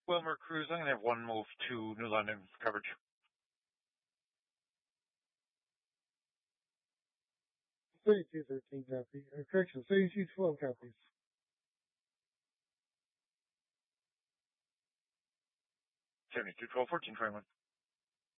Wilmer Cruise, I'm going to have one move to New London coverage. 3213 copy. Correction, 3212 copies. 7212, 1421.